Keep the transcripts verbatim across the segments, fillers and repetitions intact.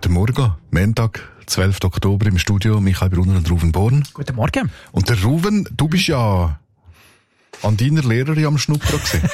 Guten Morgen, Montag, zwölften Oktober im Studio, Michael Brunner und Ruven Born. Guten Morgen. Und der Ruven, du bist ja an deiner Lehrerin am Schnuppern gewesen.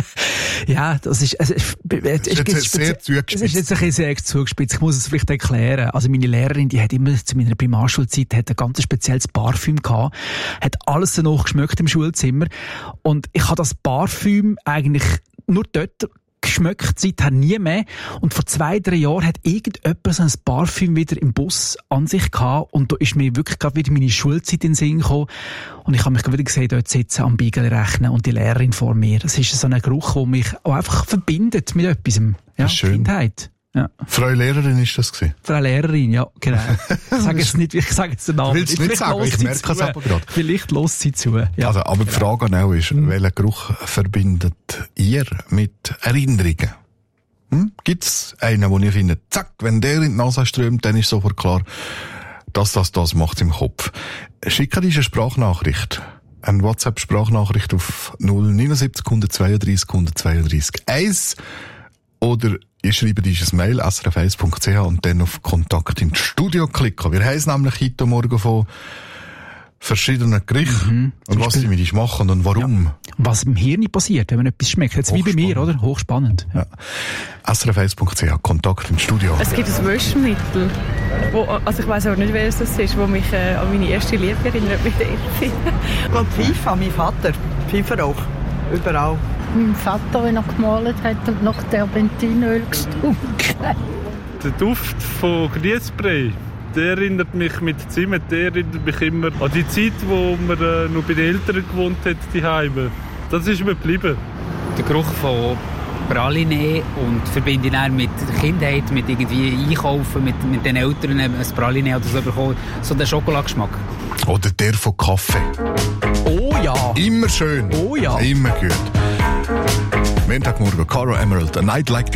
Ja, das ist, also, es, das ist jetzt sehr zugespitzt. Es ist jetzt ein bisschen sehr zugespitzt. Ich muss es vielleicht erklären. Also meine Lehrerin, die hat immer zu meiner Primarschulzeit hat ein ganz spezielles Parfüm gehabt, hat alles danach geschmeckt im Schulzimmer. Und ich habe das Parfüm eigentlich nur dort geschmeckt, seither nie mehr. Und vor zwei, drei Jahren hat irgendjemand so ein Parfüm wieder im Bus an sich gehabt. Und da ist mir wirklich gerade wieder meine Schulzeit in den Sinn gekommen. Und ich habe mich wieder gesehen, dort sitzen am Beagle rechnen und die Lehrerin vor mir. Das ist so ein Geruch, der mich auch einfach verbindet mit etwas. Ja, schön. Kindheit. Ja. Frau Lehrerin ist das gewesen? Frau Lehrerin, ja, genau. Ich sage jetzt nicht, ich sage jetzt den Namen. Willst du nicht sagen? Ich merke es aber gerade. Vielleicht lässt sie zu. Ja. Also, aber die Frage an auch ist, mhm. welchen Geruch verbindet ihr mit Erinnerungen? Hm? Gibt es einen, wo ihr findet, zack, wenn der in die Nase strömt, dann ist sofort klar, dass das das macht im Kopf. Schicke diese Sprachnachricht. Eine WhatsApp-Sprachnachricht auf null neunundsiebzig, hundertzweiunddreissig, hundertzweiunddreissig eins oder ihr schreibt dieses Mail s r f eins punkt c h und dann auf Kontakt ins Studio klicken. Wir haben es nämlich heute Morgen von verschiedenen Gerichten mhm. und was sie mit uns machen und warum. Ja. Was im Hirn passiert, wenn man etwas schmeckt. Jetzt wie bei mir, oder? Hochspannend. Ja. s r f eins punkt c h, Kontakt ins Studio. Es gibt ein Wäschmittel, wo, also ich weiss auch nicht, welches das ist, wo mich äh, an meine erste Liebe erinnert mit der Elfi. Und Pfeife, mein Vater. Pfeifer auch. Überall. Mein Vater, wenn er gemalt hat und nach Terpentinöl gestunken. Der Duft von Grießbrei, der erinnert mich mit Zimt, der erinnert mich immer an die Zeit, wo man äh, noch bei den Eltern gewohnt hat, die Heime. Das ist mir geblieben. Der Geruch von Praline und verbinde ich dann mit der Kindheit, mit irgendwie Einkaufen, mit, mit den Eltern ein Praline oder so bekommen. So der Schokoladengeschmack. Oder der von Kaffee. Oh ja. Immer schön. Oh ja. Immer gut. Montagmorgen, Caro Emerald, A Night Like